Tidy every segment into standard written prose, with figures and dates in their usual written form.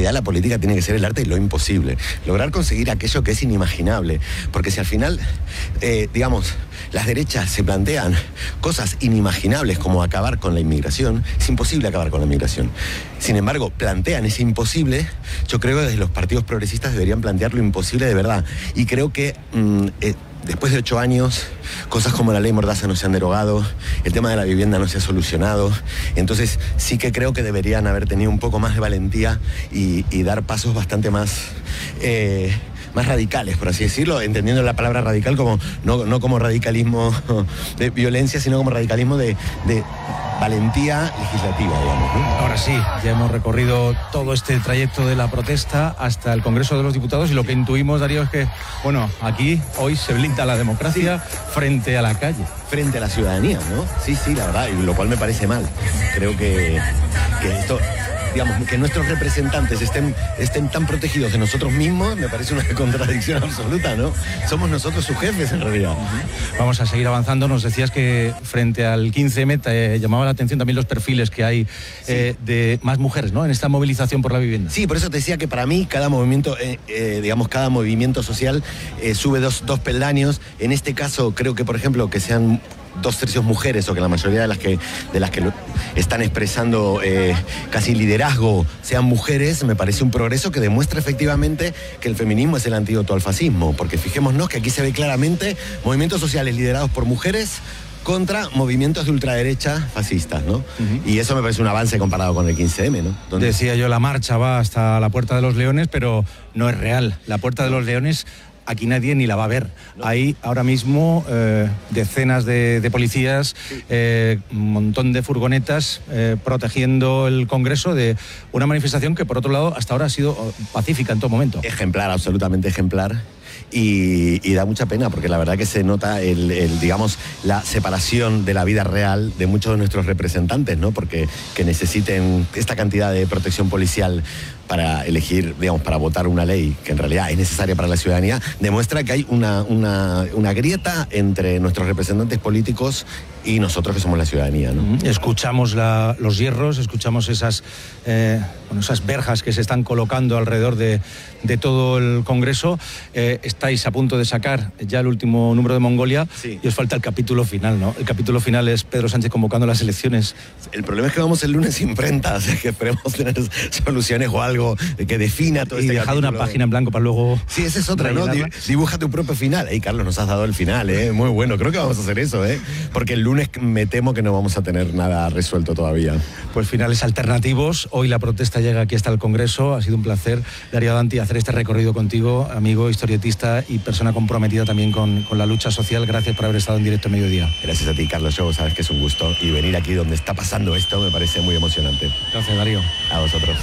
realidad la política tiene que ser el arte de lo imposible. Lograr conseguir aquello que es inimaginable. Porque si al final, digamos, las derechas se plantean cosas inimaginables como acabar con la inmigración, es imposible acabar con la inmigración. Sin embargo, plantean ese imposible. Yo creo que desde los partidos progresistas deberían plantear lo imposible de verdad. Y creo que después de 8 años, cosas como la ley Mordaza no se han derogado, el tema de la vivienda no se ha solucionado. Entonces sí que creo que deberían haber tenido un poco más de valentía y dar pasos bastante más radicales, por así decirlo, entendiendo la palabra radical como no como radicalismo de violencia, sino como radicalismo de valentía legislativa, digamos, ¿no? Ahora sí, ya hemos recorrido todo este trayecto de la protesta hasta el Congreso de los Diputados y lo que intuimos, Darío, es que, bueno, aquí hoy se blinda la democracia frente a la calle. Frente a la ciudadanía, ¿no? Sí, la verdad, y lo cual me parece mal. Creo que esto, digamos, que nuestros representantes estén tan protegidos de nosotros mismos, me parece una contradicción absoluta, ¿no? Somos nosotros sus jefes, en realidad. Vamos a seguir avanzando. Nos decías que frente al 15M te llamaba la atención también los perfiles que hay de más mujeres, ¿no?, en esta movilización por la vivienda. Sí, por eso te decía que para mí cada movimiento, cada movimiento social sube dos peldaños. En este caso creo que, por ejemplo, que sean 2/3 mujeres, o que la mayoría de las que lo están expresando casi liderazgo sean mujeres, me parece un progreso que demuestra efectivamente que el feminismo es el antídoto al fascismo, porque fijémonos que aquí se ve claramente movimientos sociales liderados por mujeres contra movimientos de ultraderecha fascistas, ¿no? Y eso me parece un avance comparado con el 15M, ¿no? Donde decía yo, la marcha va hasta la Puerta de los Leones, pero no es real. La Puerta de los Leones aquí nadie ni la va a ver. No. Hay ahora mismo decenas de policías, un montón de furgonetas protegiendo el Congreso de una manifestación que, por otro lado, hasta ahora ha sido pacífica en todo momento. Ejemplar, absolutamente ejemplar. Y da mucha pena, porque la verdad que se nota digamos, la separación de la vida real de muchos de nuestros representantes, ¿no? Porque que necesiten esta cantidad de protección policial para elegir, digamos, para votar una ley que en realidad es necesaria para la ciudadanía, demuestra que hay una grieta entre nuestros representantes políticos y nosotros, que somos la ciudadanía, ¿no? Escuchamos los hierros, escuchamos esas verjas que se están colocando alrededor de todo el Congreso. Estáis a punto de sacar ya el último número de Mongolia, sí, y os falta el capítulo final, ¿no? El capítulo final es Pedro Sánchez convocando las elecciones. El problema es que vamos el lunes sin prenta, o sea, que esperemos tener soluciones o algo que defina todo y este dejado capítulo. Una página en blanco para luego... Sí, esa es otra, ¿no? Dibuja tu propio final. Ey, Carlos, nos has dado el final, muy bueno. Creo que vamos a hacer eso, porque el lunes me temo que no vamos a tener nada resuelto todavía. Pues finales alternativos. Hoy la protesta llega aquí hasta el Congreso. Ha sido un placer, Darío Danti, hacer este recorrido contigo, amigo, historietista y persona comprometida también con la lucha social. Gracias por haber estado en directo Mediodía. Gracias a ti, Carlos. Yo sabes que es un gusto, y venir aquí donde está pasando esto me parece muy emocionante. Gracias, Darío. A vosotros.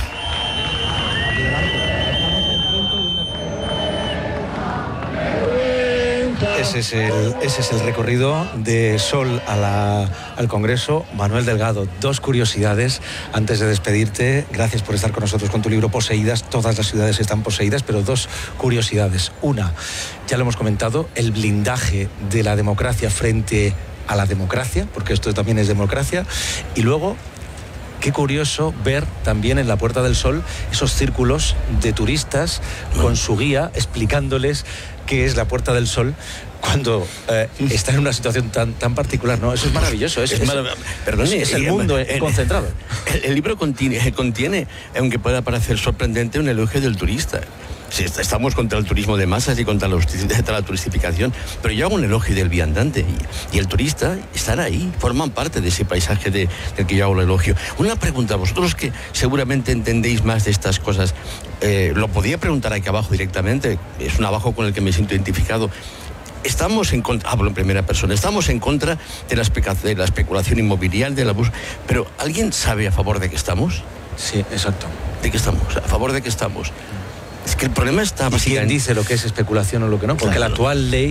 Ese es el recorrido de Sol al Congreso. Manuel Delgado, 2 curiosidades antes de despedirte. Gracias por estar con nosotros con tu libro Poseídas. Todas las ciudades están poseídas, pero 2 curiosidades. Una, ya lo hemos comentado, el blindaje de la democracia frente a la democracia, porque esto también es democracia. Y luego, qué curioso ver también en la Puerta del Sol esos círculos de turistas con su guía explicándoles qué es la Puerta del Sol cuando están en una situación tan particular, ¿no? Eso es maravilloso. Es el mundo concentrado. El libro contiene, aunque pueda parecer sorprendente, un elogio del turista. Sí, estamos contra el turismo de masas y contra la turistificación, pero yo hago un elogio del viandante y el turista están ahí, forman parte de ese paisaje del que yo hago el elogio. Una pregunta, vosotros que seguramente entendéis más de estas cosas, lo podía preguntar aquí abajo directamente, es un abajo con el que me siento identificado. Estamos en contra, hablo en primera persona, estamos en contra de la especulación inmobiliaria, del abuso, pero ¿alguien sabe a favor de qué estamos? Sí, exacto. ¿De qué estamos? ¿A favor de qué estamos? Es que el problema está básicamente... ¿Quién dice lo que es especulación o lo que no? Porque claro,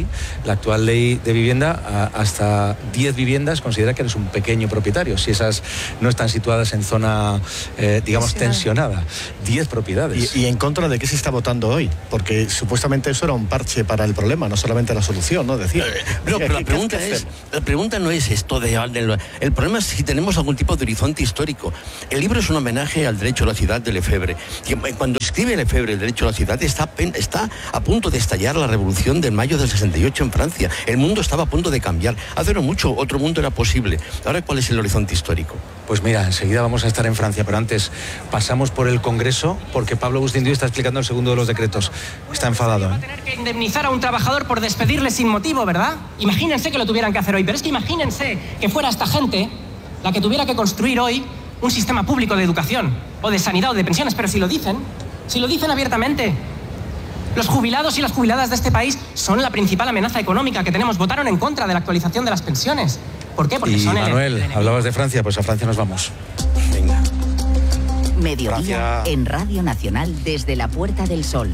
la actual ley de vivienda, hasta 10 viviendas considera que eres un pequeño propietario, si esas no están situadas en zona, digamos, tensionada. 10 propiedades. ¿Y en contra de qué se está votando hoy? Porque supuestamente eso era un parche para el problema, no solamente la solución, ¿no? Decir, pero la pregunta no es esto de... El problema es si tenemos algún tipo de horizonte histórico. El libro es un homenaje al derecho a la ciudad de Lefebvre. Cuando escribe Lefebvre el derecho a la ciudad, está a punto de estallar la revolución de mayo del 68 en Francia. El mundo estaba a punto de cambiar. Hace no mucho otro mundo era posible. Ahora, ¿cuál es el horizonte histórico? Pues mira, enseguida vamos a estar en Francia, pero antes pasamos por el Congreso, porque Pablo Agustín Díaz está explicando el segundo de los decretos. Está enfadado, Va a tener que indemnizar a un trabajador por despedirle sin motivo, ¿verdad? Imagínense que lo tuvieran que hacer hoy, pero es que imagínense que fuera esta gente la que tuviera que construir hoy un sistema público de educación, o de sanidad, o de pensiones, pero si lo dicen abiertamente. Los jubilados y las jubiladas de este país son la principal amenaza económica que tenemos. Votaron en contra de la actualización de las pensiones. ¿Por qué? Porque son Manuel, hablabas de Francia, pues a Francia nos vamos. Venga. Mediodía Francia... en Radio Nacional desde la Puerta del Sol.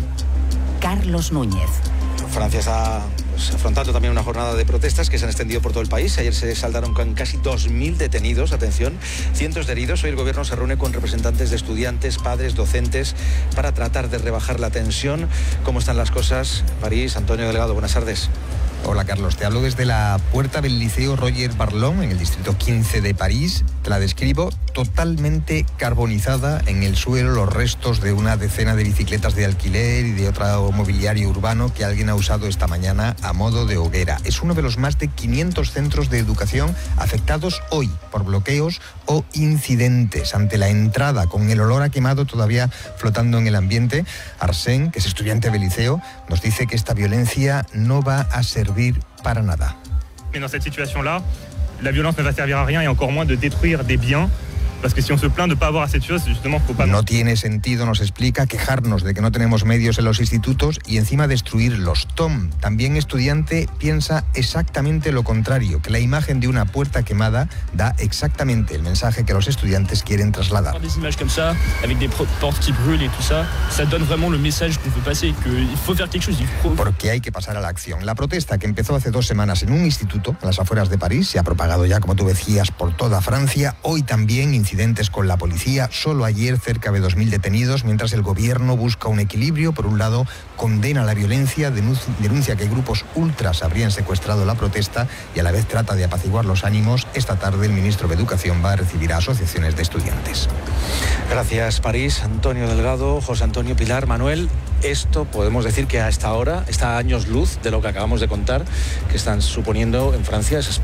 Carlos Núñez. Francia está afrontando también una jornada de protestas que se han extendido por todo el país. Ayer se saldaron con casi 2.000 detenidos, atención, cientos de heridos. Hoy el gobierno se reúne con representantes de estudiantes, padres, docentes, para tratar de rebajar la tensión. ¿Cómo están las cosas? París, Antonio Delgado, buenas tardes. Hola Carlos, te hablo desde la puerta del Liceo Roger Barlon, en el distrito 15 de París. Te la describo totalmente carbonizada, en el suelo los restos de una decena de bicicletas de alquiler y de otro mobiliario urbano que alguien ha usado esta mañana a modo de hoguera. Es uno de los más de 500 centros de educación afectados hoy por bloqueos o incidentes. Ante la entrada, con el olor a quemado todavía flotando en el ambiente, Arsène, que es estudiante del liceo, nos dice que esta violencia no va a servir para nada. Mais dans cette situation-là, la violence ne va servir à rien et encore moins de détruire des biens. Parce que si on se plaint de ne pas avoir assez de choses, justement, faut pas... No tiene sentido, nos explica, quejarnos de que no tenemos medios en los institutos y encima destruirlos. Tom, también estudiante, piensa exactamente lo contrario, que la imagen de una puerta quemada da exactamente el mensaje que los estudiantes quieren trasladar. Des images comme ça, avec des portes qui brûlent et tout ça, ça donne vraiment le message qu'on veut passer, qu'il faut faire quelque chose. Porque hay que pasar a la acción. La protesta, que empezó hace 2 semanas en un instituto a las afueras de París, se ha propagado ya, como tú decías, por toda Francia. Hoy también incidentes con la policía. Solo ayer cerca de 2.000 detenidos, mientras el gobierno busca un equilibrio. Por un lado, condena la violencia, denuncia que grupos ultras habrían secuestrado la protesta y a la vez trata de apaciguar los ánimos. Esta tarde el ministro de Educación va a recibir a asociaciones de estudiantes. Gracias, París. Antonio Delgado, José Antonio, Pilar, Manuel. Esto podemos decir que a esta hora está a años luz de lo que acabamos de contar, que están suponiendo en Francia esas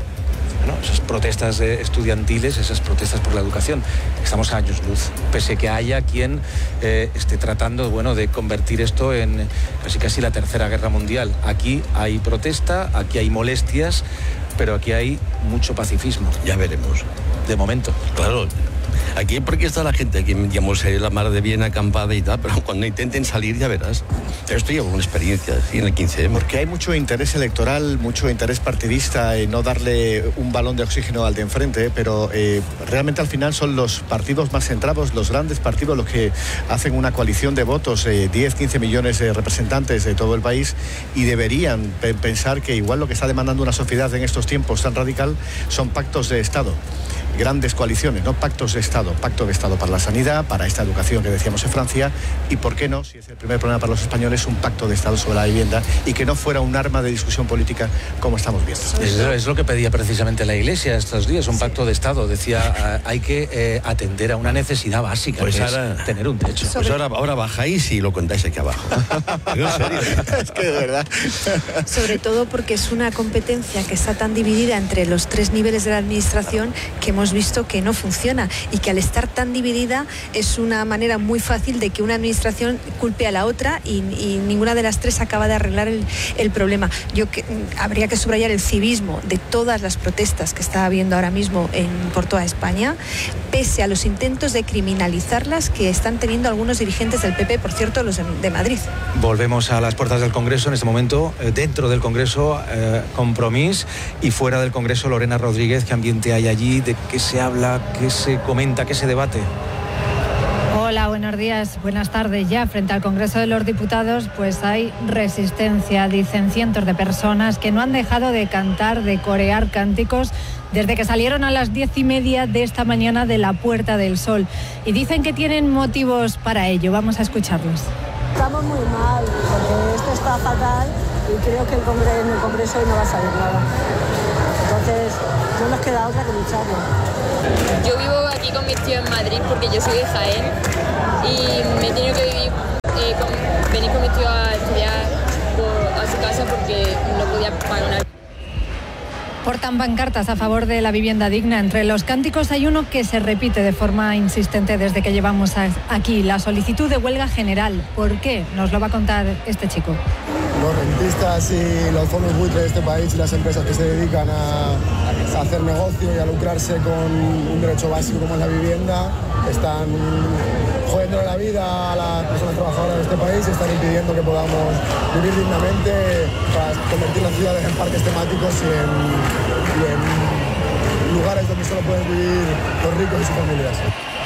protestas estudiantiles, esas protestas por la educación. Estamos a años luz, pese que haya quien esté tratando, de convertir esto en casi la tercera guerra mundial. Aquí hay protesta, aquí hay molestias, pero aquí hay mucho pacifismo. Ya veremos. De momento. Claro. Aquí porque está la gente aquí, digamos, la mar de bien acampada y tal, pero cuando intenten salir ya verás. Esto lleva una experiencia, ¿sí? En el 15M. Porque hay mucho interés electoral, mucho interés partidista en no darle un balón de oxígeno al de enfrente, pero realmente al final son los partidos más centrados, los grandes partidos, los que hacen una coalición de votos, 10, 15 millones de representantes de todo el país, y deberían pensar que igual lo que está demandando una sociedad en estos tiempos tan radical son pactos de Estado. Grandes coaliciones, no pactos de Estado, pacto de Estado para la sanidad, para esta educación que decíamos en Francia, y por qué no, si es el primer problema para los españoles, un pacto de Estado sobre la vivienda y que no fuera un arma de discusión política como estamos viendo. Es lo que pedía precisamente la Iglesia estos días, un pacto de Estado. Decía, hay que atender a una necesidad básica, pues que ahora, es tener un techo. Pues ahora bajáis y lo contáis aquí abajo. ¿En serio? Es que de verdad. Sobre todo porque es una competencia que está tan dividida entre los 3 niveles de la administración que hemos visto que no funciona, y que al estar tan dividida es una manera muy fácil de que una administración culpe a la otra y ninguna de las 3 acaba de arreglar el problema. Habría que subrayar el civismo de todas las protestas que está habiendo ahora mismo por toda España, pese a los intentos de criminalizarlas que están teniendo algunos dirigentes del PP, por cierto, los de Madrid. Volvemos a las puertas del Congreso en este momento. Dentro del Congreso, Compromís, y fuera del Congreso, Lorena Rodríguez. ¿Qué ambiente hay allí? ¿De qué se habla? ¿Qué se comenta? ¿Qué se debate? Hola, buenos días, buenas tardes. Ya frente al Congreso de los Diputados pues hay resistencia, dicen cientos de personas que no han dejado de cantar, de corear cánticos desde que salieron a las 10:30 de esta mañana de la Puerta del Sol. Y dicen que tienen motivos para ello. Vamos a escucharlos. Estamos muy mal, porque esto está fatal y creo que en el Congreso hoy no va a salir nada. Entonces, no nos queda otra que lucharlo. Yo vivo aquí con mis tíos en Madrid porque yo soy de Jaén y me he tenido que venir con mis tíos a estudiar a su casa porque no podía pagar una... Portan pancartas a favor de la vivienda digna. Entre los cánticos hay uno que se repite de forma insistente desde que llevamos aquí, la solicitud de huelga general. ¿Por qué? Nos lo va a contar este chico. Los rentistas y los fondos buitres de este país y las empresas que se dedican a hacer negocio y a lucrarse con un derecho básico como es la vivienda están jodiéndole la vida a las personas trabajadoras de este país y están impidiendo que podamos vivir dignamente para convertir las ciudades en parques temáticos y en lugares donde solo pueden vivir los ricos y sus familias.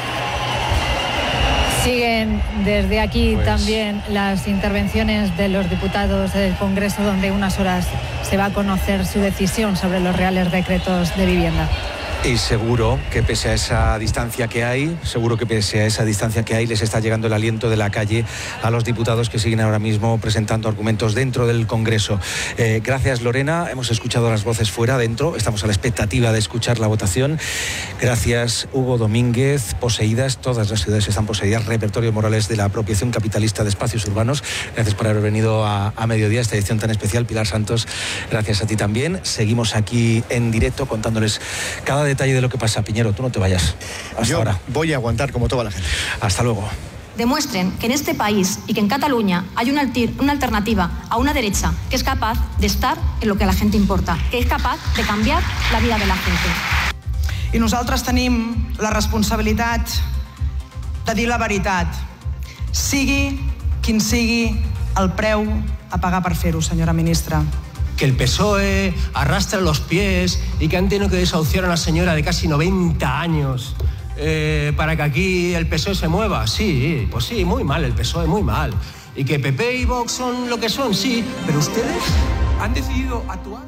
Siguen desde aquí también las intervenciones de los diputados del Congreso, donde unas horas se va a conocer su decisión sobre los reales decretos de vivienda. Y seguro que pese a esa distancia que hay, les está llegando el aliento de la calle a los diputados que siguen ahora mismo presentando argumentos dentro del Congreso. Gracias, Lorena. Hemos escuchado las voces fuera, dentro. Estamos a la expectativa de escuchar la votación. Gracias, Hugo Domínguez. Poseídas, todas las ciudades están poseídas. Repertorio Morales de la apropiación capitalista de espacios urbanos. Gracias por haber venido a mediodía, esta edición tan especial. Pilar Santos, gracias a ti también. Seguimos aquí en directo contándoles cada detalle de lo que pasa. Piñero, tú no te vayas. Hasta ahora. Voy a aguantar como toda la gente. Hasta luego. Demuestren que en este país y que en Cataluña hay una alternativa a una derecha que es capaz de estar en lo que a la gente importa, que es capaz de cambiar la vida de la gente. I nosaltres tenim la responsabilitat de dir la veritat, sigui quin sigui el preu a pagar per fer-ho, senyora ministra. Que el PSOE arrastra los pies y que han tenido que desahuciar a una señora de casi 90 años para que aquí el PSOE se mueva. Sí, pues sí, muy mal el PSOE, muy mal. Y que PP y Vox son lo que son, sí, pero ustedes han decidido actuar.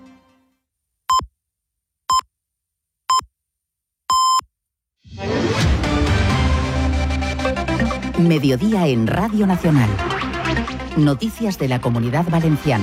Mediodía en Radio Nacional. Noticias de la Comunidad Valenciana.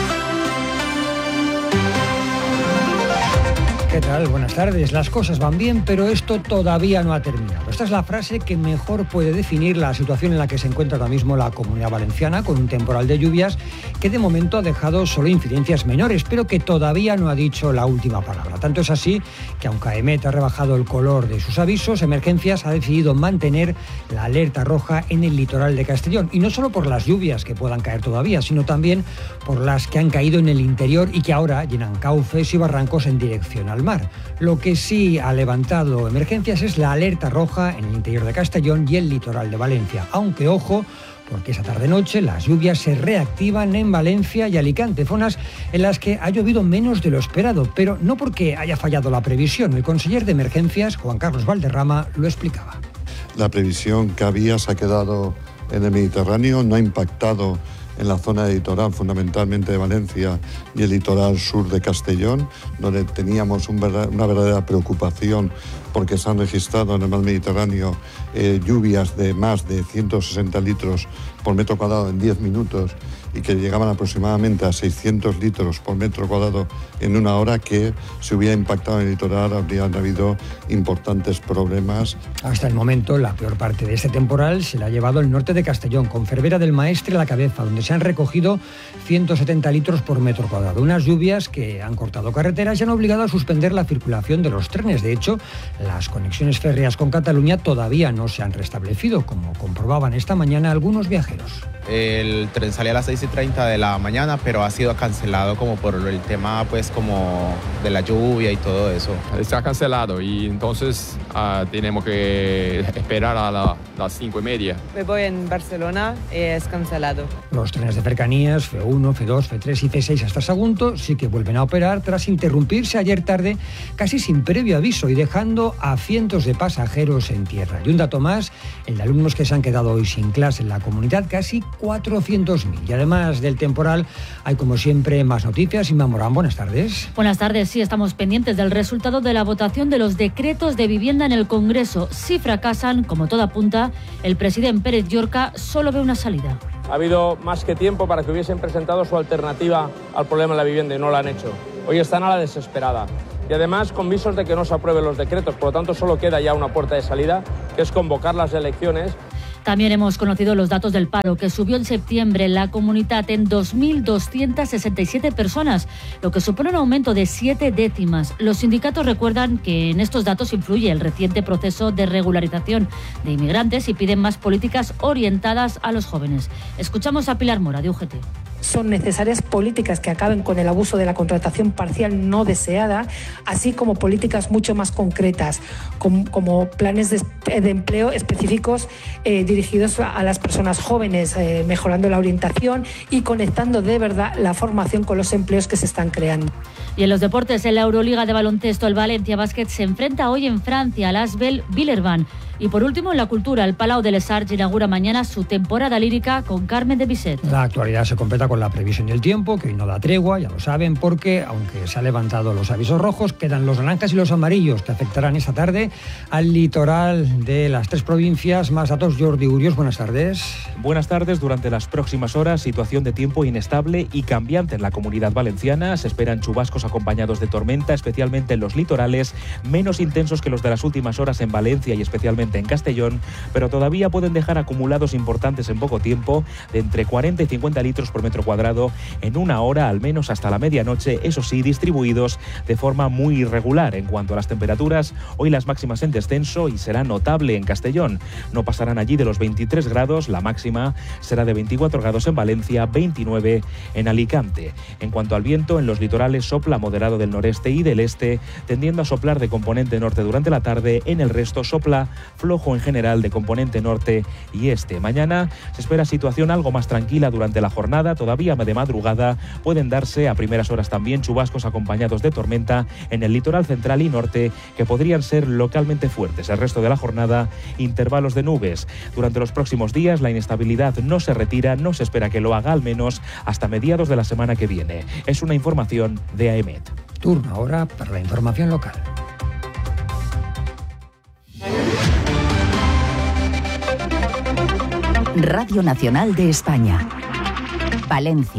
¿Qué tal? Buenas tardes. Las cosas van bien, pero esto todavía no ha terminado. Esta es la frase que mejor puede definir la situación en la que se encuentra ahora mismo la Comunidad Valenciana, con un temporal de lluvias que de momento ha dejado solo incidencias menores, pero que todavía no ha dicho la última palabra. Tanto es así que, aunque AEMET ha rebajado el color de sus avisos, Emergencias ha decidido mantener la alerta roja en el litoral de Castellón. Y no solo por las lluvias que puedan caer todavía, sino también por las que han caído en el interior y que ahora llenan cauces y barrancos en dirección al mar. Lo que sí ha levantado Emergencias es la alerta roja en el interior de Castellón y el litoral de Valencia. Aunque, ojo, porque esa tarde-noche las lluvias se reactivan en Valencia y Alicante, zonas en las que ha llovido menos de lo esperado, pero no porque haya fallado la previsión. El conseller de Emergencias, Juan Carlos Valderrama, lo explicaba. La previsión que había se ha quedado en el Mediterráneo, no ha impactado en la zona de litoral, fundamentalmente de Valencia y el litoral sur de Castellón, donde teníamos una verdadera preocupación porque se han registrado en el mar Mediterráneo lluvias de más de 160 litros por metro cuadrado en 10 minutos y que llegaban aproximadamente a 600 litros por metro cuadrado en una hora, que si hubiera impactado en el litoral habrían habido importantes problemas. Hasta el momento, la peor parte de este temporal se la ha llevado el norte de Castellón, con Cervera del Maestre a la cabeza, donde se han recogido 170 litros por metro cuadrado. Unas lluvias que han cortado carreteras y han obligado a suspender la circulación de los trenes. De hecho, las conexiones férreas con Cataluña todavía no se han restablecido, como comprobaban esta mañana algunos viajeros. El tren salía a las 6:30 de la mañana, pero ha sido cancelado como por el tema pues como de la lluvia y todo eso. Está cancelado y entonces tenemos que esperar a las 5:30. Me voy en Barcelona y es cancelado. Los trenes de cercanías F1, F2, F3 y C6 hasta Sagunto sí que vuelven a operar tras interrumpirse ayer tarde casi sin previo aviso y dejando a cientos de pasajeros en tierra. Y un dato más, el de alumnos que se han quedado hoy sin clase en la comunidad, casi 400.000. Y además del temporal, hay como siempre más noticias. Inma Morán, buenas tardes. Buenas tardes, sí, estamos pendientes del resultado de la votación de los decretos de vivienda en el Congreso. Si fracasan, como todo apunta, el presidente Pérez Llorca solo ve una salida. Ha habido más que tiempo para que hubiesen presentado su alternativa al problema de la vivienda y no lo han hecho. Hoy están a la desesperada. Y además con visos de que no se aprueben los decretos. Por lo tanto, solo queda ya una puerta de salida, que es convocar las elecciones. También hemos conocido los datos del paro, que subió en septiembre en la comunidad en 2.267 personas, lo que supone un aumento de 7 décimas. Los sindicatos recuerdan que en estos datos influye el reciente proceso de regularización de inmigrantes y piden más políticas orientadas a los jóvenes. Escuchamos a Pilar Mora, de UGT. Son necesarias políticas que acaben con el abuso de la contratación parcial no deseada, así como políticas mucho más concretas, como planes de empleo específicos dirigidos a las personas jóvenes, mejorando la orientación y conectando de verdad la formación con los empleos que se están creando. Y en los deportes, en la Euroliga de baloncesto, el Valencia Basket se enfrenta hoy en Francia al Asvel Villeurbanne. Y por último, en la cultura, el Palau de les Arts inaugura mañana su temporada lírica con Carmen de Bizet. La actualidad se completa con la previsión del tiempo, que hoy no da tregua, ya lo saben, porque aunque se han levantado los avisos rojos, quedan los naranjas y los amarillos que afectarán esta tarde al litoral de las 3 provincias. Más datos, Jordi Urios, buenas tardes. Buenas tardes. Durante las próximas horas, situación de tiempo inestable y cambiante en la Comunidad Valenciana. Se esperan chubascos acompañados de tormenta, especialmente en los litorales, menos intensos que los de las últimas horas en Valencia y especialmente en Castellón, pero todavía pueden dejar acumulados importantes en poco tiempo, de entre 40 y 50 litros por metro cuadrado en una hora, al menos hasta la medianoche, eso sí, distribuidos de forma muy irregular. En cuanto a las temperaturas, hoy las máximas en descenso y será notable en Castellón. No pasarán allí de los 23 grados, la máxima será de 24 grados en Valencia, 29 en Alicante. En cuanto al viento, en los litorales sopla moderado del noreste y del este, tendiendo a soplar de componente norte durante la tarde. En el resto sopla flojo en general de componente norte y este. Mañana se espera situación algo más tranquila durante la jornada. Todavía de madrugada pueden darse a primeras horas también chubascos acompañados de tormenta en el litoral central y norte, que podrían ser localmente fuertes. El resto de la jornada, intervalos de nubes. Durante los próximos días la inestabilidad no se retira, no se espera que lo haga al menos hasta mediados de la semana que viene. Es una información de AEMET. Turno ahora para la información local. Radio Nacional de España. Valencia.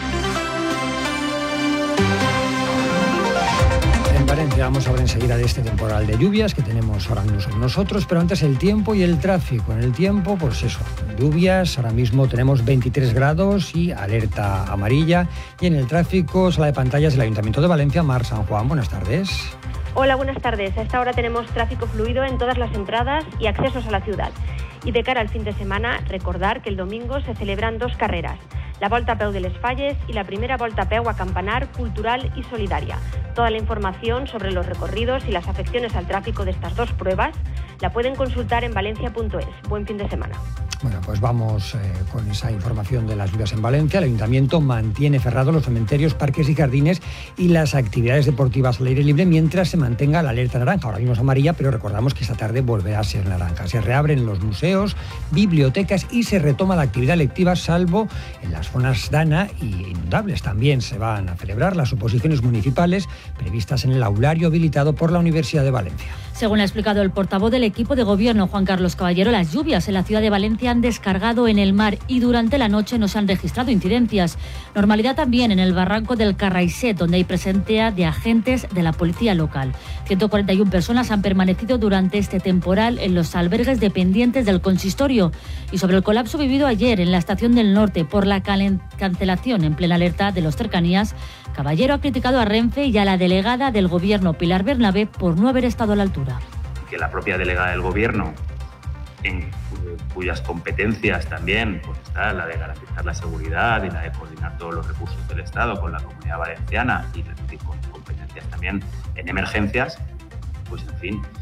En Valencia vamos a hablar enseguida de este temporal de lluvias que tenemos ahora mismo sobre nosotros, pero antes el tiempo y el tráfico. En el tiempo, pues eso, lluvias, ahora mismo tenemos 23 grados y alerta amarilla. Y en el tráfico, sala de pantallas del Ayuntamiento de Valencia, Mar San Juan, buenas tardes. Hola, buenas tardes. A esta hora tenemos tráfico fluido en todas las entradas y accesos a la ciudad. Y de cara al fin de semana, recordar que el domingo se celebran 2 carreras, la Volta a Peu de les Falles y la primera Volta a Peu a Campanar, cultural y solidaria. Toda la información sobre los recorridos y las afecciones al tráfico de estas 2 pruebas la pueden consultar en valencia.es. Buen fin de semana. Bueno, pues vamos con esa información de las lluvias en Valencia. El Ayuntamiento mantiene cerrados los cementerios, parques y jardines y las actividades deportivas al aire libre mientras se mantenga la alerta naranja. Ahora mismo es amarilla, pero recordamos que esta tarde volverá a ser naranja. Se reabren los museos, bibliotecas y se retoma la actividad lectiva, salvo en las zonas Dana y inundables. También se van a celebrar las oposiciones municipales previstas en el aulario habilitado por la Universidad de Valencia. Según ha explicado el portavoz del equipo de gobierno, Juan Carlos Caballero, las lluvias en la ciudad de Valencia han descargado en el mar y durante la noche no se han registrado incidencias. Normalidad también en el barranco del Carraiset, donde hay presencia de agentes de la policía local. 141 personas han permanecido durante este temporal en los albergues dependientes del consistorio. Y sobre el colapso vivido ayer en la estación del Norte por la cancelación en plena alerta de los cercanías, Caballero ha criticado a Renfe y a la delegada del gobierno, Pilar Bernabé, por no haber estado a la altura. Que la propia delegada del gobierno, en cuyas competencias también pues está la de garantizar la seguridad y la de coordinar todos los recursos del Estado con la Comunidad Valenciana y con competencias también en emergencias, pues en fin,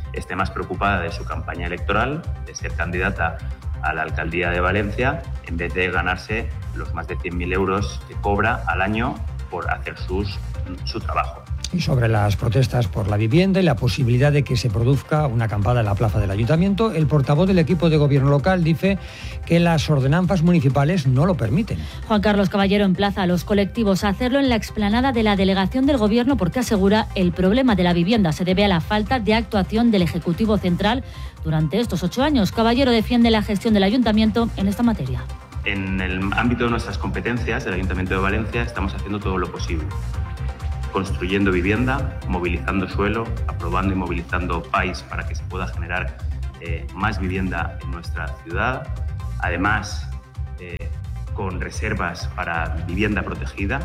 esté más preocupada de su campaña electoral, de ser candidata a la alcaldía de Valencia, en vez de ganarse los más de 100.000 euros que cobra al año por hacer su trabajo. Y sobre las protestas por la vivienda y la posibilidad de que se produzca una acampada en la plaza del Ayuntamiento, el portavoz del equipo de gobierno local dice que las ordenanzas municipales no lo permiten. Juan Carlos Caballero emplaza a los colectivos a hacerlo en la explanada de la delegación del Gobierno porque asegura el problema de la vivienda se debe a la falta de actuación del Ejecutivo Central durante estos 8 años. Caballero defiende la gestión del Ayuntamiento en esta materia. En el ámbito de nuestras competencias del Ayuntamiento de Valencia estamos haciendo todo lo posible. Construyendo vivienda, movilizando suelo, aprobando y movilizando PAIs para que se pueda generar más vivienda en nuestra ciudad. Además, con reservas para vivienda protegida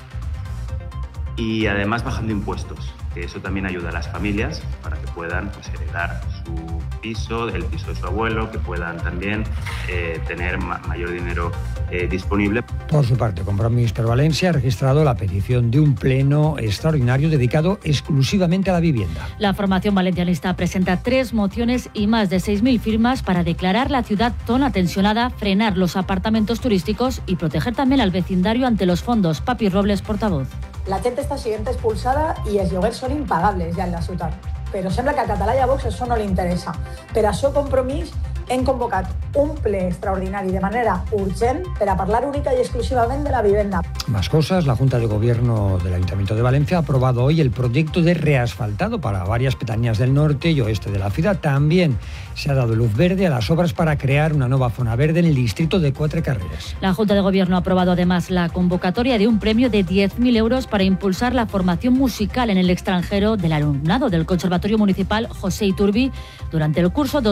y además bajando impuestos, que eso también ayuda a las familias para que puedan heredar su piso, el piso de su abuelo, que puedan también tener mayor dinero disponible. Por su parte, Compromís per Valencia ha registrado la petición de un pleno extraordinario dedicado exclusivamente a la vivienda. La formación valencianista presenta 3 mociones y más de 6.000 firmas para declarar la ciudad zona tensionada, frenar los apartamentos turísticos y proteger también al vecindario ante los fondos. Papi Robles, portavoz. La gent està sent expulsada i els lloguers són impagables ja en la ciutat. Però sembla que a Català i a Vox això no li interessa. Per això Compromís hem convocat un ple extraordinari de manera urgent per a parlar única y exclusivamente de la vivienda. Más cosas, la Junta de Gobierno del Ayuntamiento de Valencia ha aprobado hoy el proyecto de reasfaltado para varias pedanías del norte y oeste de la ciudad. También se ha dado luz verde a las obras para crear una nueva zona verde en el distrito de Cuatro Carreras. La Junta de Gobierno ha aprobado además la convocatoria de un premio de 10.000 euros para impulsar la formación musical en el extranjero del alumnado del Conservatorio Municipal José Iturbi durante el curso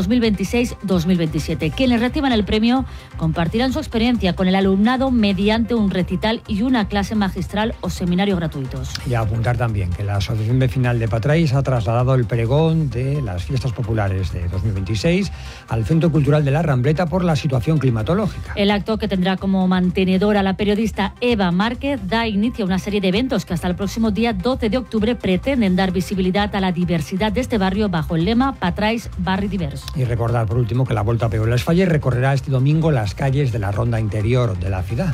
2026-2027. Quienes reciban el premio compartirán su experiencia con el alumnado mediante un recital y una clase magistral o seminario gratuitos. Y a apuntar también que la Asociación Vecinal de Patrais ha trasladado el pregón de las fiestas populares de 2026 al Centro Cultural de la Rambleta por la situación climatológica. El acto, que tendrá como mantenedora a la periodista Eva Márquez, da inicio a una serie de eventos que hasta el próximo día 12 de octubre pretenden dar visibilidad a la diversidad de este barrio bajo el lema Patrais Barri Divers. Y recordar por último que la Volta a Peu de les Falles recorrerá este domingo las calles de la ronda interior de la ciudad.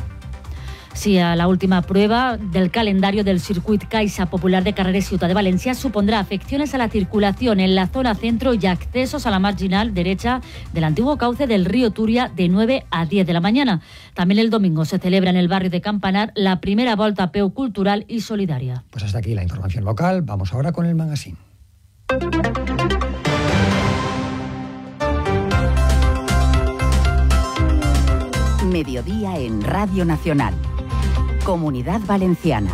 Sí, a la última prueba del calendario del Circuit Caixa Popular de Carreras Ciutat de Valencia supondrá afecciones a la circulación en la zona centro y accesos a la marginal derecha del antiguo cauce del río Turia de 9 a 10 de la mañana. También el domingo se celebra en el barrio de Campanar la primera Volta a Peu cultural y solidaria. Pues hasta aquí la información local. Vamos ahora con el magazine. Mediodía en Radio Nacional. Comunidad Valenciana.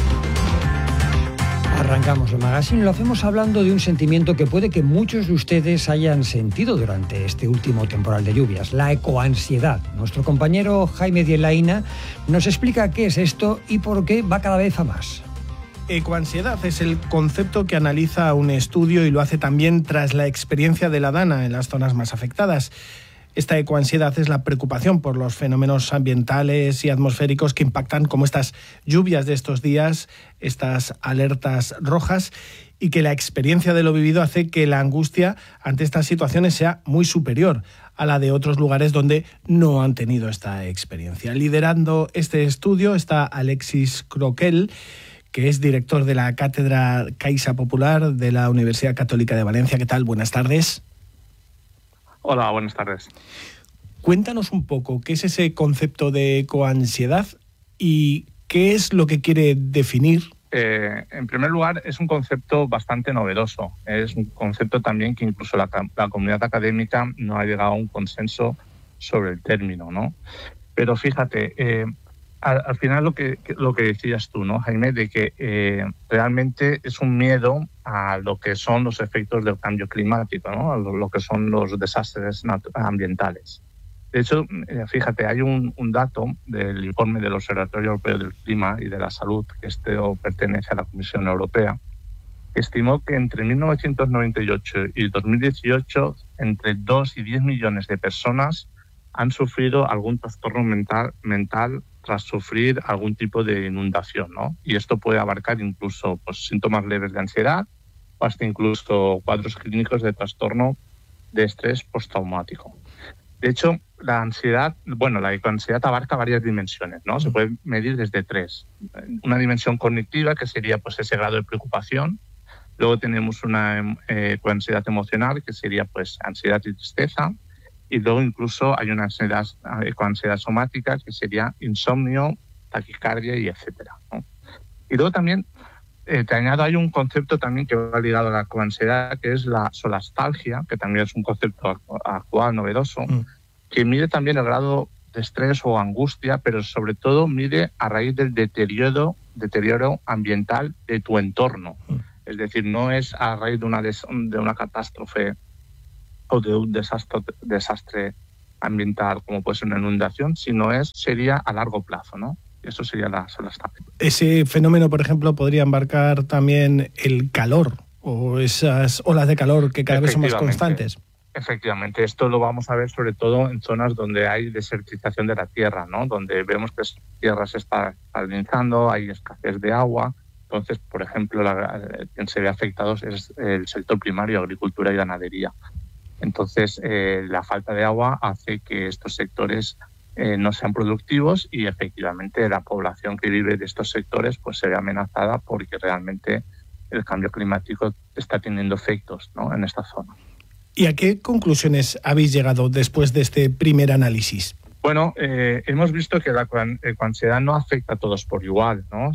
Arrancamos el magazine, lo hacemos hablando de un sentimiento que puede que muchos de ustedes hayan sentido durante este último temporal de lluvias, la ecoansiedad. Nuestro compañero Jaime Dielaina nos explica qué es esto y por qué va cada vez a más. Ecoansiedad es el concepto que analiza un estudio y lo hace también tras la experiencia de la DANA en las zonas más afectadas. Esta ecoansiedad es la preocupación por los fenómenos ambientales y atmosféricos que impactan, como estas lluvias de estos días, estas alertas rojas, y que la experiencia de lo vivido hace que la angustia ante estas situaciones sea muy superior a la de otros lugares donde no han tenido esta experiencia. Liderando este estudio está Alexis Croquel, que es director de la Cátedra Caixa Popular de la Universidad Católica de Valencia. ¿Qué tal? Buenas tardes. Hola, buenas tardes. Cuéntanos un poco qué es ese concepto de ecoansiedad y qué es lo que quiere definir. En primer lugar, es un concepto bastante novedoso. Es un concepto también que incluso la comunidad académica no ha llegado a un consenso sobre el término, ¿no? Pero fíjate, al final lo que decías tú, ¿no, Jaime? De que realmente es un miedo a lo que son los efectos del cambio climático, ¿no? A lo que son los desastres ambientales. De hecho, fíjate, hay un dato del informe del Observatorio Europeo del Clima y de la Salud, que pertenece a la Comisión Europea, que estimó que entre 1998 y 2018 entre 2 y 10 millones de personas han sufrido algún trastorno mental tras sufrir algún tipo de inundación, ¿no? Y esto puede abarcar incluso pues, síntomas leves de ansiedad o o hasta incluso cuadros clínicos de trastorno de estrés postraumático. De hecho, la ansiedad, la ecoansiedad abarca varias dimensiones, ¿no? Se puede medir desde 3. Una dimensión cognitiva, que sería pues ese grado de preocupación. Luego tenemos una ecoansiedad emocional, que sería pues ansiedad y tristeza. Y luego incluso hay una ecoansiedad somática, que sería insomnio, taquicardia y etcétera, ¿no? Y luego también te añado, hay un concepto también que va ligado a la coansiedad, que es la solastalgia, que también es un concepto actual, novedoso, que mide también el grado de estrés o angustia, pero sobre todo mide a raíz del deterioro ambiental de tu entorno. Es decir, no es a raíz de una catástrofe o de un desastre ambiental, como puede ser una inundación, sino sería a largo plazo, ¿no? Eso sería la solastalgia. Ese fenómeno, por ejemplo, podría embarcar también el calor o esas olas de calor que cada vez son más constantes. Efectivamente, esto lo vamos a ver sobre todo en zonas donde hay desertización de la tierra, ¿no? Donde vemos que la tierra se está salinizando, hay escasez de agua. Entonces, por ejemplo, quien se ve afectado es el sector primario, agricultura y ganadería. Entonces, la falta de agua hace que estos sectores no sean productivos y efectivamente la población que vive de estos sectores pues se ve amenazada porque realmente el cambio climático está teniendo efectos, ¿no?, en esta zona. ¿Y a qué conclusiones habéis llegado después de este primer análisis? Bueno, hemos visto que la ecoansiedad no afecta a todos por igual, ¿no?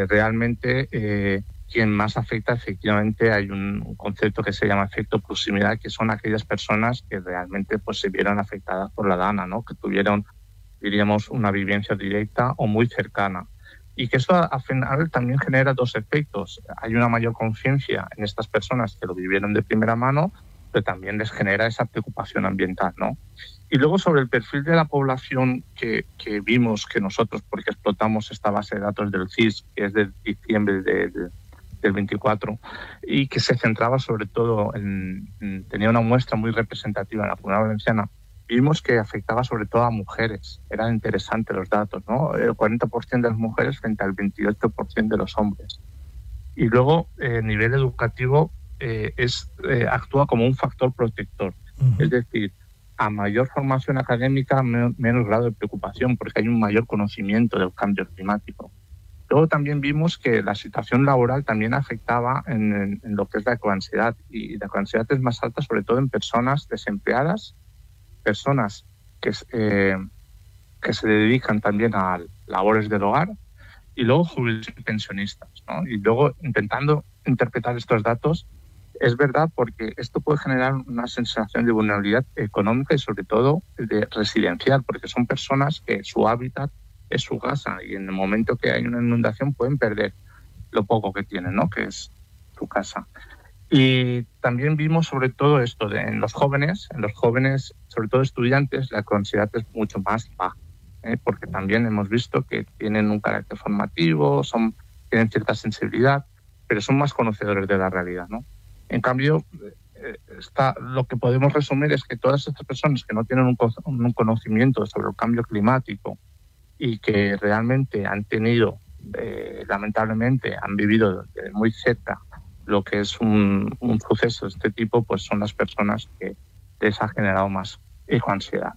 Realmente quien más afecta, efectivamente, hay un concepto que se llama efecto proximidad, que son aquellas personas que realmente pues se vieron afectadas por la DANA, ¿no?, que tuvieron, diríamos, una vivencia directa o muy cercana. Y que esto al final también genera dos efectos. Hay una mayor conciencia en estas personas que lo vivieron de primera mano, pero también les genera esa preocupación ambiental, ¿no? Y luego sobre el perfil de la población que vimos que nosotros, porque explotamos esta base de datos del CIS, que es de diciembre del 24, y que se centraba sobre todo tenía una muestra muy representativa en la Comunidad Valenciana, vimos que afectaba sobre todo a mujeres. Eran interesantes los datos, ¿no? El 40% de las mujeres frente al 28% de los hombres. Y luego, a nivel educativo, actúa como un factor protector. Es decir, a mayor formación académica, menos grado de preocupación, porque hay un mayor conocimiento del cambio climático. Luego también vimos que la situación laboral también afectaba en lo que es la ecoansiedad. Y la ecoansiedad es más alta sobre todo en personas desempleadas, personas que se dedican también a labores del hogar, y luego jubilados y pensionistas, ¿no? Y luego, intentando interpretar estos datos, es verdad, porque esto puede generar una sensación de vulnerabilidad económica y sobre todo de residencial, porque son personas que su hábitat es su casa y en el momento que hay una inundación pueden perder lo poco que tienen, ¿no?, que es su casa. Y también vimos sobre todo esto en los jóvenes, sobre todo estudiantes, la ecoansiedad es mucho más baja, porque también hemos visto que tienen un carácter formativo, tienen cierta sensibilidad, pero son más conocedores de la realidad, ¿no? En cambio, lo que podemos resumir es que todas estas personas que no tienen un conocimiento sobre el cambio climático y que realmente han tenido, lamentablemente, han vivido muy cerca lo que es un suceso de este tipo, pues son las personas que les ha generado más ecoansiedad.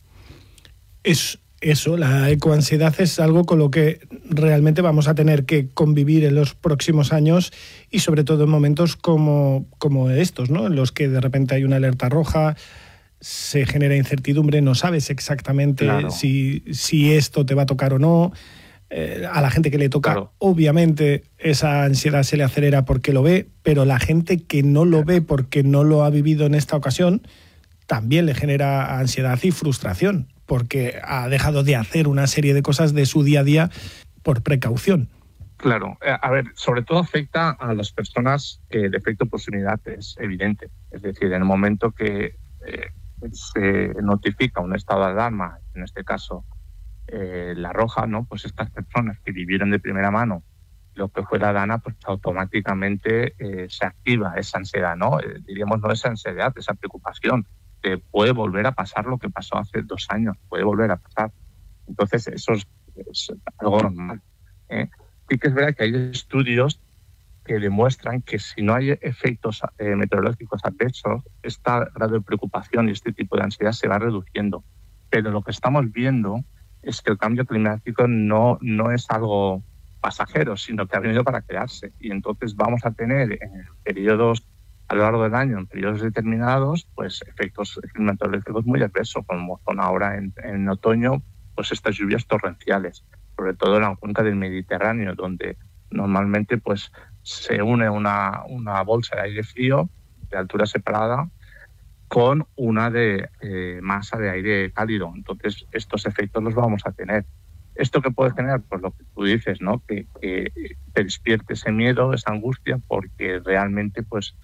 La ecoansiedad es algo con lo que realmente vamos a tener que convivir en los próximos años y sobre todo en momentos como estos, ¿no?, en los que de repente hay una alerta roja, se genera incertidumbre, no sabes exactamente si esto te va a tocar o no. A la gente que le toca, obviamente, esa ansiedad se le acelera porque lo ve, pero la gente que no lo ve porque no lo ha vivido en esta ocasión, también le genera ansiedad y frustración, porque ha dejado de hacer una serie de cosas de su día a día por precaución. Claro, a ver, sobre todo afecta a las personas que el efecto proximidad es evidente. Es decir, en el momento que se notifica un estado de alarma, en este caso la roja, ¿no?, pues estas personas que vivieron de primera mano lo que fue la DANA, pues automáticamente se activa esa ansiedad, ¿no? Diríamos, no esa ansiedad, esa preocupación. Puede volver a pasar lo que pasó hace 2 años, puede volver a pasar. Entonces, eso es algo normal. Sí que es verdad que hay estudios que demuestran que si no hay efectos meteorológicos adversos, este grado de preocupación y este tipo de ansiedad se va reduciendo. Pero lo que estamos viendo es que el cambio climático no es algo pasajero, sino que ha venido para quedarse. Y entonces vamos a tener en periodos a lo largo del año, en periodos determinados, pues efectos meteorológicos muy adversos, como son ahora en otoño, pues estas lluvias torrenciales, sobre todo en la cuenca del Mediterráneo, donde normalmente pues se une una bolsa de aire frío de altura separada con una de masa de aire cálido. Entonces estos efectos los vamos a tener. ¿Esto qué puede generar? Pues lo que tú dices, ¿no? Que te despierte ese miedo, esa angustia, porque realmente pues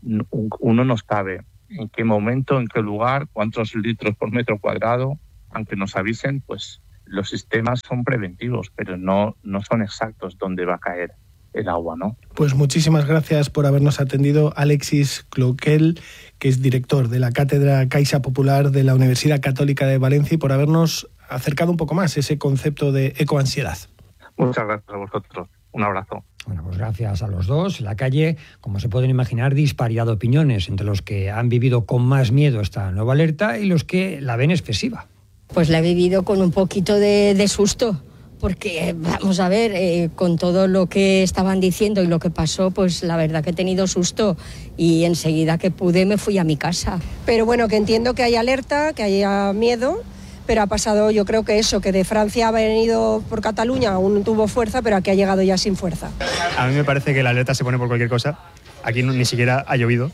uno no sabe en qué momento, en qué lugar, cuántos litros por metro cuadrado. Aunque nos avisen, pues los sistemas son preventivos, pero no son exactos dónde va a caer el agua, ¿no? Pues muchísimas gracias por habernos atendido, Alexis Cloquel, que es director de la Cátedra Caixa Popular de la Universidad Católica de Valencia, y por habernos acercado un poco más ese concepto de ecoansiedad. Muchas gracias a vosotros. Un abrazo. Bueno, pues gracias a los dos. En la calle, como se pueden imaginar, disparidad de opiniones entre los que han vivido con más miedo esta nueva alerta y los que la ven excesiva. Pues la he vivido con un poquito de susto, porque vamos a ver, con todo lo que estaban diciendo y lo que pasó, pues la verdad que he tenido susto y enseguida que pude me fui a mi casa. Pero bueno, que entiendo que hay alerta, que haya miedo, pero ha pasado, yo creo que eso, que de Francia ha venido por Cataluña, aún tuvo fuerza, pero aquí ha llegado ya sin fuerza. A mí me parece que la alerta se pone por cualquier cosa. Aquí ni siquiera ha llovido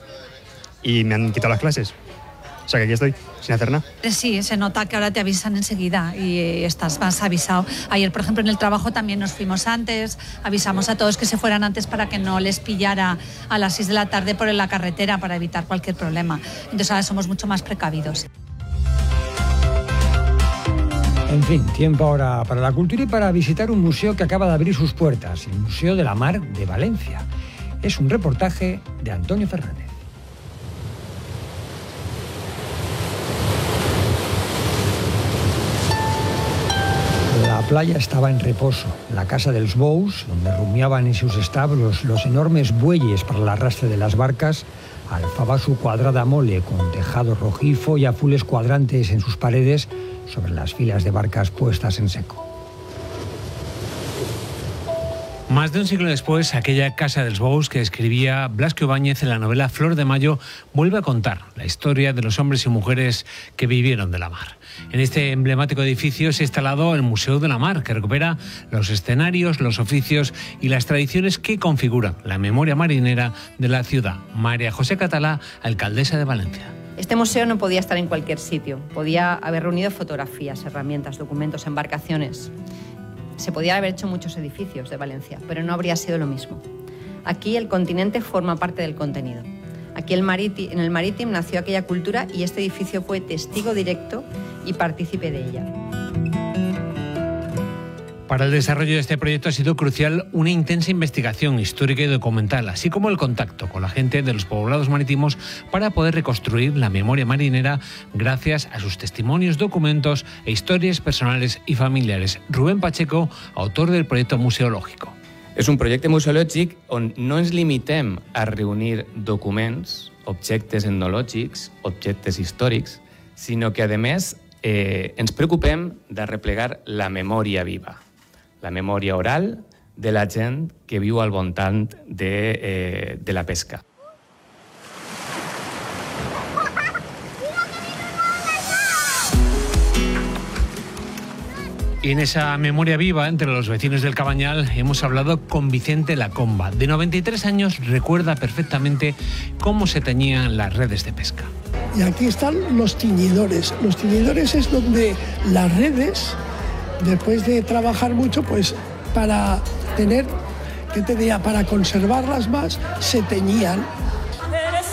y me han quitado las clases. O sea que aquí estoy, sin hacer nada. Sí, se nota que ahora te avisan enseguida y estás más avisado. Ayer, por ejemplo, en el trabajo también nos fuimos antes, avisamos a todos que se fueran antes para que no les pillara a las 6 de la tarde por la carretera para evitar cualquier problema. Entonces ahora somos mucho más precavidos. En fin, tiempo ahora para la cultura y para visitar un museo que acaba de abrir sus puertas, el Museo de la Mar de Valencia. Es un reportaje de Antonio Fernández. La playa estaba en reposo. La casa dels Bous, donde rumiaban en sus establos los enormes bueyes para el arrastre de las barcas, alzaba su cuadrada mole con tejado rojizo y azules cuadrantes en sus paredes sobre las filas de barcas puestas en seco. Más de un siglo después, aquella casa dels Bous que escribía Blasco Ibáñez en la novela Flor de Mayo vuelve a contar la historia de los hombres y mujeres que vivieron de la mar. En este emblemático edificio se ha instalado el Museo de la Mar, que recupera los escenarios, los oficios y las tradiciones que configuran la memoria marinera de la ciudad. María José Catalá, alcaldesa de Valencia. Este museo no podía estar en cualquier sitio. Podía haber reunido fotografías, herramientas, documentos, embarcaciones. Se podían haber hecho muchos edificios de Valencia, pero no habría sido lo mismo. Aquí el continente forma parte del contenido. Aquí en el Marítimo nació aquella cultura y este edificio fue testigo directo y partícipe de ella. Para el desarrollo de este proyecto ha sido crucial una intensa investigación histórica y documental, así como el contacto con la gente de los poblados marítimos para poder reconstruir la memoria marinera gracias a sus testimonios, documentos e historias personales y familiares. Rubén Pacheco, autor del proyecto museológico. És un projecte museològic on no ens limitem a reunir documents, objectes etnològics, objectes històrics, sinó que, a més, ens preocupem de replegar la memòria viva, la memòria oral de la gent que viu al voltant de la pesca. Y en esa memoria viva entre los vecinos del Cabañal hemos hablado con Vicente Lacomba. De 93 años recuerda perfectamente cómo se teñían las redes de pesca. Y aquí están los tiñidores. Los tiñidores es donde las redes, después de trabajar mucho, pues para tener, ¿qué te diría? Para conservarlas más, se teñían.